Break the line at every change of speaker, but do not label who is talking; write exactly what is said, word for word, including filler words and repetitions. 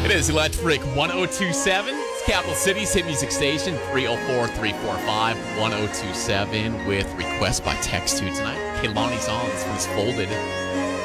It is Electric one oh two point seven. It's Capital City's hit music station, three oh four, three four five, one oh two seven with requests by text to tonight. Kehlani's on. This one's Folded.